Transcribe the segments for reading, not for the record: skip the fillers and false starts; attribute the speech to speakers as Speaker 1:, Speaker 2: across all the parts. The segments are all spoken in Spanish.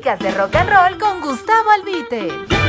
Speaker 1: Clásicas de rock and roll con Gustavo Albite.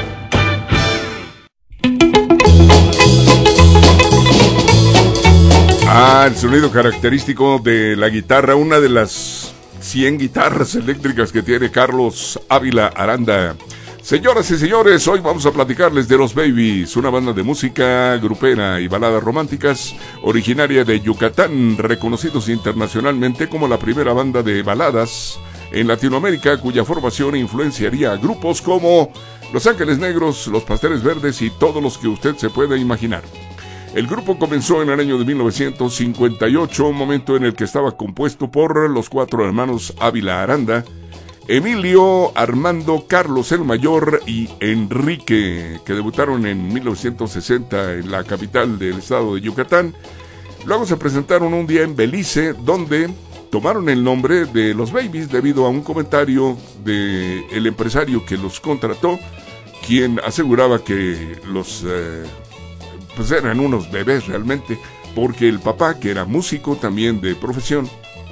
Speaker 2: El sonido característico de la guitarra, una de las 100 guitarras eléctricas que tiene Carlos Ávila Aranda. Señoras y señores, hoy vamos a platicarles de Los Babies, una banda de música grupera y baladas románticas originaria de Yucatán, reconocidos internacionalmente como la primera banda de baladas en Latinoamérica, cuya formación influenciaría a grupos como Los Ángeles Negros, Los Pasteles Verdes y todos los que usted se pueda imaginar. El grupo comenzó en el año de 1958, un momento en el que estaba compuesto por los 4 hermanos Ávila Aranda, Emilio, Armando, Carlos el Mayor y Enrique, que debutaron en 1960 en la capital del estado de Yucatán. Luego se presentaron un día en Belice, donde tomaron el nombre de Los Babies debido a un comentario del empresario que los contrató, quien aseguraba que los pues eran unos bebés realmente, porque el papá, que era músico también de profesión,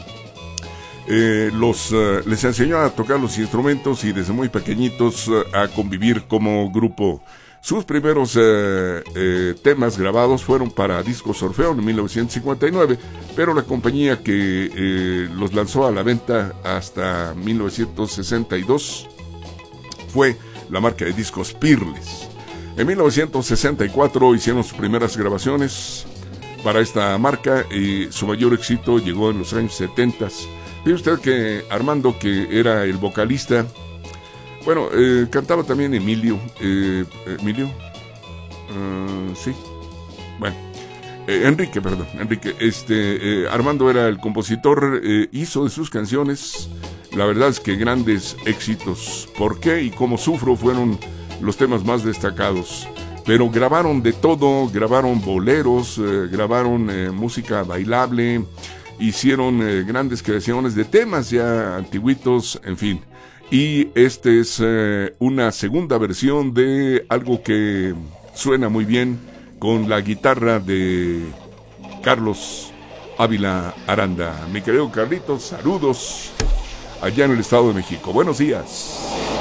Speaker 2: les enseñó a tocar los instrumentos y desde muy pequeñitos a convivir como grupo. Sus primeros temas grabados fueron para Discos Orfeón en 1959, pero la compañía que los lanzó a la venta hasta 1962 fue la marca de discos Peerless. En 1964 hicieron sus primeras grabaciones para esta marca y su mayor éxito llegó en los años 70. Ve usted que Armando, que era el vocalista, bueno, cantaba también Emilio. ¿Emilio? Sí. Bueno, Enrique. Armando era el compositor, hizo de sus canciones, la verdad es que grandes éxitos. ¿Por qué y cómo sufro? Fueron los temas más destacados. Pero grabaron de todo, grabaron boleros, grabaron música bailable, hicieron grandes creaciones de temas ya antiguitos, en fin. Y este es una segunda versión de algo que suena muy bien con la guitarra de Carlos Ávila Aranda. Mi querido Carlitos, saludos allá en el Estado de México. Buenos días.